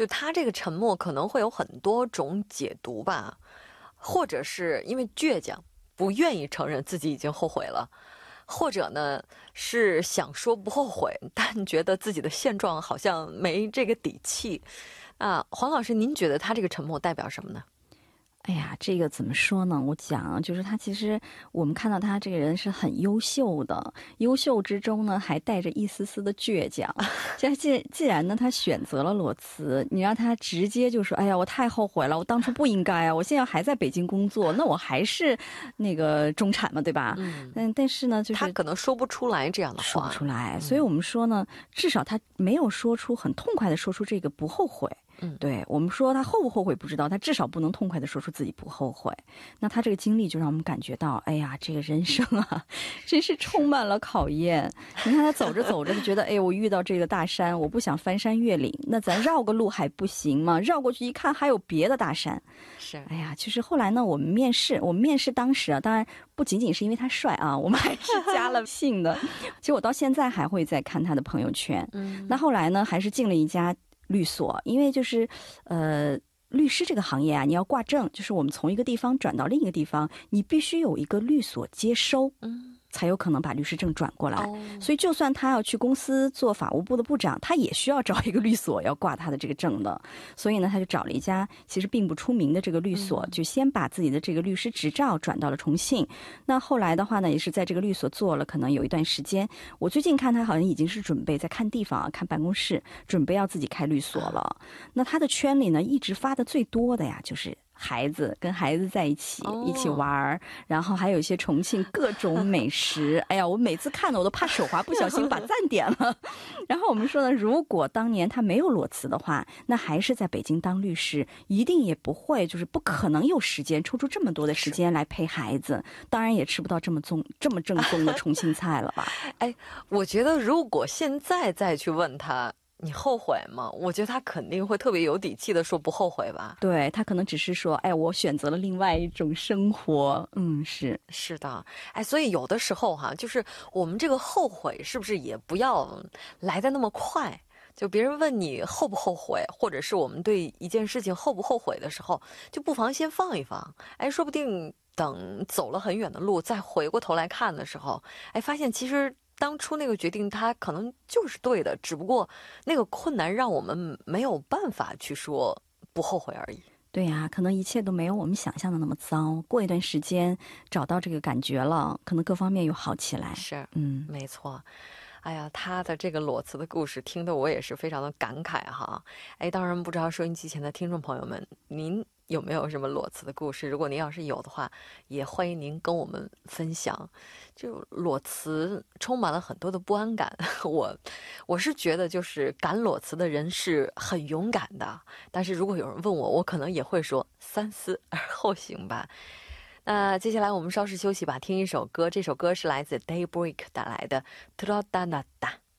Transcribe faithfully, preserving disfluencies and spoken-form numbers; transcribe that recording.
就他这个沉默可能会有很多种解读吧，或者是因为倔强，不愿意承认自己已经后悔了，或者呢是想说不后悔，但觉得自己的现状好像没这个底气。啊，黄老师，您觉得他这个沉默代表什么呢？ 哎呀，这个怎么说呢？我讲，就是他其实我们看到他这个人是很优秀的，优秀之中呢还带着一丝丝的倔强。既既既然呢他选择了裸辞，你让他直接就说：“哎呀，我太后悔了，我当初不应该啊！我现在还在北京工作，那我还是那个中产嘛，对吧？”嗯，但但是呢，就是他可能说不出来这样的话， 说不出来。所以我们说呢，至少他没有说出很痛快的说出这个不后悔。嗯，对，我们说他后不后悔不知道，他至少不能痛快的说出自己不后悔。那他这个经历就让我们感觉到，哎呀，这个人生啊，真是充满了考验。你看他走着走着就觉得，哎，我遇到这个大山，我不想翻山越岭，那咱绕个路还不行吗？绕过去一看，还有别的大山。 是， 哎呀，其实后来呢，我们面试，我们面试当时啊，当然不仅仅是因为他帅啊，我们还是加了姓的。其实我到现在还会再看他的朋友圈。嗯，那后来呢，还是进了一家律所，因为就是呃律师这个行业啊，你要挂证，就是我们从一个地方转到另一个地方，你必须有一个律所接收，嗯，才有可能把律师证转过来。哦，所以就算他要去公司做法务部的部长，他也需要找一个律所要挂他的这个证的。所以呢，他就找了一家其实并不出名的这个律所，嗯，就先把自己的这个律师执照转到了重庆。那后来的话呢，也是在这个律所做了可能有一段时间。我最近看他好像已经是准备在看地方啊，看办公室，准备要自己开律所了。那他的圈里呢，一直发的最多的呀，就是孩子，跟孩子在一起，哦，一起玩，然后还有一些重庆各种美食。哎呀，我每次看的我都怕手滑，不小心把赞点了。然后我们说呢，如果当年他没有裸辞的话，那还是在北京当律师，一定也不会，就是不可能有时间抽出这么多的时间来陪孩子，当然也吃不到这么宗这么正宗的重庆菜了吧。 哎，我觉得如果现在再去问他，你后悔吗？我觉得他肯定会特别有底气的说不后悔吧。 对，他可能只是说，哎，我选择了另外一种生活。嗯，是是的。哎，所以有的时候哈，就是我们这个后悔是不是也不要来得那么快？就别人问你后不后悔，或者是我们对一件事情后不后悔的时候，就不妨先放一放。哎，说不定等走了很远的路，再回过头来看的时候，哎，发现其实当初那个决定它可能就是对的，只不过那个困难让我们没有办法去说不后悔而已。 对呀，可能一切都没有我们想象的那么糟。过一段时间找到这个感觉了，可能各方面又好起来。 是，嗯，没错。哎呀，他的这个裸辞的故事听得我也是非常的感慨哈。哎，当然不知道收音机前的听众朋友们，您有没有什么裸辞的故事？如果您要是有的话，也欢迎您跟我们分享。就裸辞充满了很多的不安感，我我是觉得就是敢裸辞的人是很勇敢的，但是如果有人问我，我可能也会说三思而后行吧。那接下来我们稍事休息吧，听一首歌，这首歌是来自 Daybreak 带来的 Troddanata。